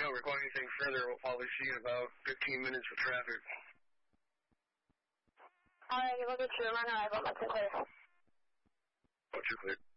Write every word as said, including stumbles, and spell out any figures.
don't require anything further. We'll probably see you in about fifteen minutes with traffic. Alright, we'll get you a run arrival. That's clear. What's your clear?